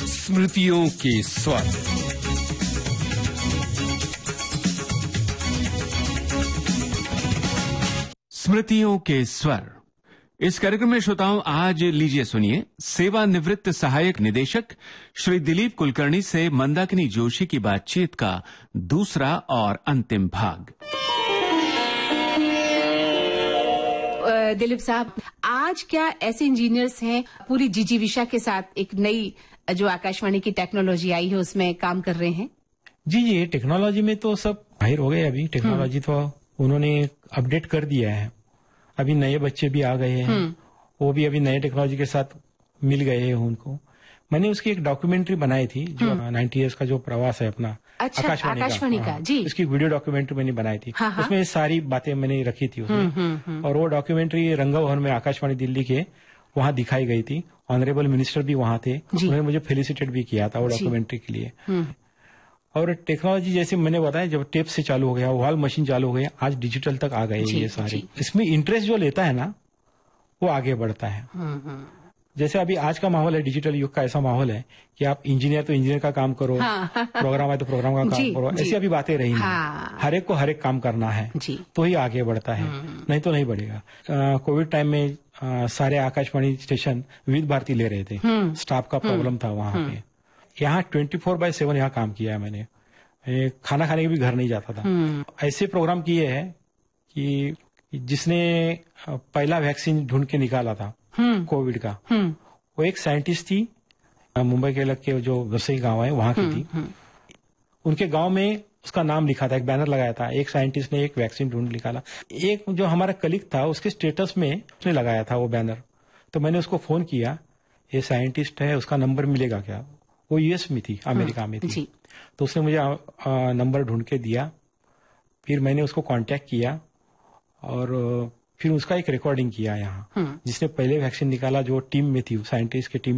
स्मृतियों के स्वर। स्मृतियों के स्वर इस कार्यक्रम में श्रोताओं आज लीजिए सुनिए सेवानिवृत्त सहायक निदेशक श्री दिलीप कुलकर्णी से मंदाकिनी जोशी की बातचीत का दूसरा और अंतिम भाग। दिलीप साहब, आज क्या ऐसे इंजीनियर्स हैं पूरी जिजीविषा के साथ एक नई जो आकाशवाणी की टेक्नोलॉजी आई है उसमें काम कर रहे हैं? जी, ये टेक्नोलॉजी में तो सब माहिर हो गए। अभी टेक्नोलॉजी तो उन्होंने अपडेट कर दिया है। अभी नए बच्चे भी आ गए हैं, वो भी अभी नए टेक्नोलॉजी के साथ मिल गए हैं उनको। मैंने उसकी एक डॉक्यूमेंट्री बनाई थी जो 90 ईयर्स का जो प्रवास है अपना। अच्छा, आकाशवाणी का जी। उसकी वीडियो डॉक्यूमेंट्री मैंने बनाई थी। हाँ, उसमें सारी बातें मैंने रखी थी उसमें। और वो डॉक्यूमेंट्री रंगभवन में आकाशवाणी दिल्ली के वहाँ दिखाई गई थी। ऑनरेबल मिनिस्टर भी वहाँ थे, उन्होंने मुझे फेलिसिटेट भी किया था वो डॉक्यूमेंट्री के लिए। और टेक्नोलॉजी जैसे मैंने बताया, जब टेप से चालू हो गया, वॉल मशीन चालू हो गया, आज डिजिटल तक आ गए ये सारे। इसमें इंटरेस्ट जो लेता है ना वो आगे बढ़ता है। जैसे अभी आज का माहौल है, डिजिटल युग का ऐसा माहौल है कि आप इंजीनियर तो इंजीनियर का काम करो, प्रोग्राम है तो प्रोग्राम का काम करो, ऐसी अभी बातें रही नहीं। हर एक को हर एक काम करना है तो ही आगे बढ़ता है, नहीं तो नहीं बढ़ेगा। कोविड टाइम में सारे आकाशवाणी स्टेशन विविध भारती ले रहे थे, स्टाफ का प्रॉब्लम था वहां पे। यहाँ 24/7 यहाँ काम किया है मैंने। खाना खाने के भी घर नहीं जाता था। ऐसे प्रोग्राम किए हैं कि जिसने पहला वैक्सीन ढूंढ के निकाला था कोविड का, वो एक साइंटिस्ट थी, मुंबई के लग के जो वसई गांव है वहां की थी। उनके गांव में उसका नाम लिखा था, एक बैनर लगाया था। एक साइंटिस्ट ने एक वैक्सीन ढूंढ निकाला। एक जो हमारा कलीग था उसके स्टेटस में उसने लगाया था वो बैनर। तो मैंने उसको फोन किया, ये साइंटिस्ट है, उसका नंबर मिलेगा क्या? वो यूएस में थी, अमेरिका में थी। तो उसने मुझे नंबर ढूंढ के दिया। फिर मैंने उसको कांटेक्ट किया और फिर उसका एक रिकॉर्डिंग किया यहाँ, जिसने पहले वैक्सीन निकाला, जो टीम में थी, साइंटिस्ट की टीम